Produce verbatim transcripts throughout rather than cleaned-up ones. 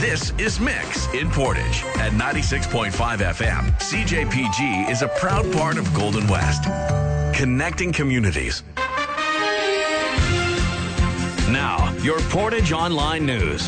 This is Mix in Portage at ninety-six point five F M. C J P G is a proud part of Golden West, connecting communities. Now, your Portage Online News.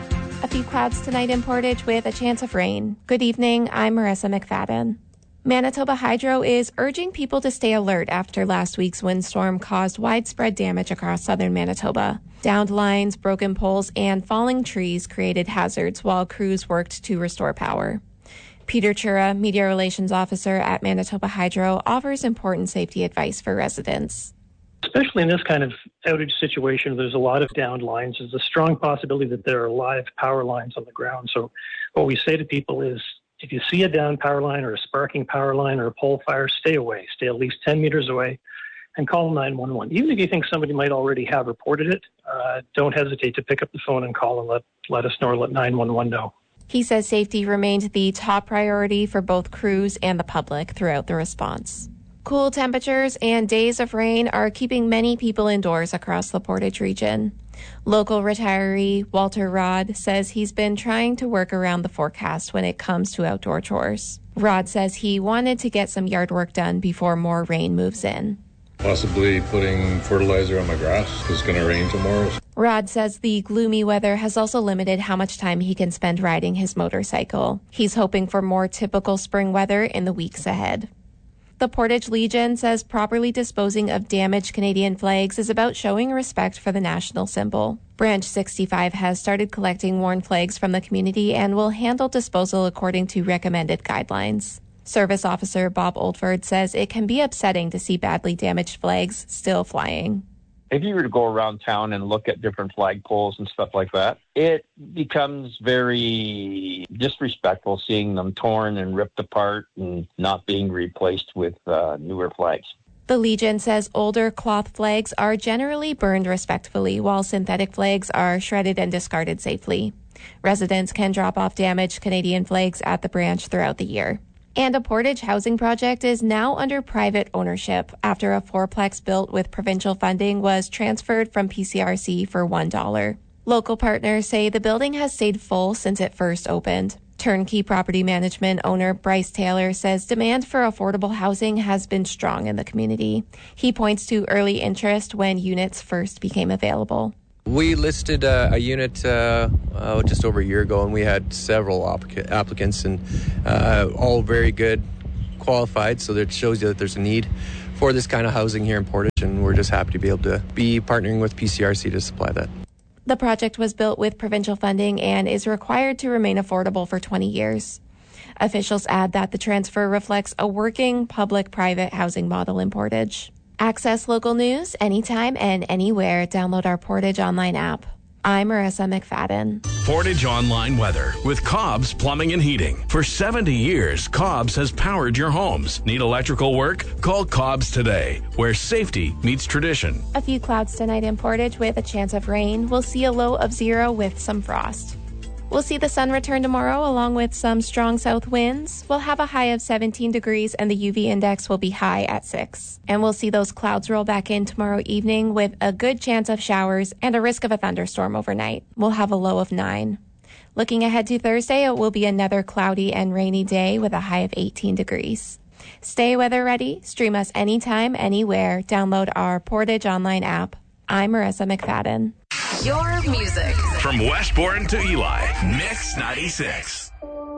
A few clouds tonight in Portage with a chance of rain. Good evening, I'm Marissa McFadden. Manitoba Hydro is urging people to stay alert after last week's windstorm caused widespread damage across southern Manitoba. Downed lines, broken poles, and falling trees created hazards while crews worked to restore power. Peter Chura, Media Relations Officer at Manitoba Hydro, offers important safety advice for residents. Especially in this kind of outage situation, there's a lot of downed lines. There's a strong possibility that there are live power lines on the ground. So what we say to people is, if you see a downed power line or a sparking power line or a pole fire, stay away. Stay at least ten meters away and call nine one one. Even if you think somebody might already have reported it, uh, don't hesitate to pick up the phone and call and let, let us know or let nine one one know. He says safety remained the top priority for both crews and the public throughout the response. Cool temperatures and days of rain are keeping many people indoors across the Portage region. Local retiree Walter Rod says he's been trying to work around the forecast when it comes to outdoor chores. Rod says he wanted to get some yard work done before more rain moves in. Possibly putting fertilizer on my grass because it's going to rain tomorrow. Rod says the gloomy weather has also limited how much time he can spend riding his motorcycle. He's hoping for more typical spring weather in the weeks ahead. The Portage Legion says properly disposing of damaged Canadian flags is about showing respect for the national symbol. Branch sixty-five has started collecting worn flags from the community and will handle disposal according to recommended guidelines. Service Officer Bob Oldford says it can be upsetting to see badly damaged flags still flying. If you were to go around town and look at different flagpoles and stuff like that, it becomes very disrespectful seeing them torn and ripped apart and not being replaced with uh, newer flags. The Legion says older cloth flags are generally burned respectfully, while synthetic flags are shredded and discarded safely. Residents can drop off damaged Canadian flags at the branch throughout the year. And a Portage housing project is now under private ownership after a fourplex built with provincial funding was transferred from P C R C for one dollar. Local partners say the building has stayed full since it first opened. Turnkey property management owner Bryce Taylor says demand for affordable housing has been strong in the community. He points to early interest when units first became available. We listed uh, a unit uh, uh, just over a year ago, and we had several applic- applicants, and uh, all very good, qualified, so that shows you that there's a need for this kind of housing here in Portage, and we're just happy to be able to be partnering with P C R C to supply that. The project was built with provincial funding and is required to remain affordable for twenty years. Officials add that the transfer reflects a working public-private housing model in Portage. Access local news anytime and anywhere. Download our Portage Online app. I'm Marissa McFadden. Portage Online weather with Cobb's Plumbing and Heating. For seventy years, Cobb's has powered your homes. Need electrical work? Call Cobb's today, where safety meets tradition. A few clouds tonight in Portage with a chance of rain. We'll see a low of zero with some frost. We'll see the sun return tomorrow along with some strong south winds. We'll have a high of seventeen degrees and the U V index will be high at six. And we'll see those clouds roll back in tomorrow evening with a good chance of showers and a risk of a thunderstorm overnight. We'll have a low of nine. Looking ahead to Thursday, it will be another cloudy and rainy day with a high of eighteen degrees. Stay weather ready. Stream us anytime, anywhere. Download our Portage Online app. I'm Marissa McFadden. Your music. From Westbourne to Eli, Mix ninety-six.